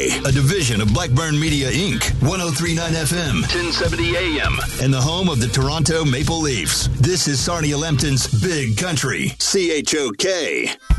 a division of Blackburn Media Inc., 103.9 FM, 1070 AM, and the home of the Toronto Maple Leafs. This is Sarnia Lempton's Big Country, CHOK.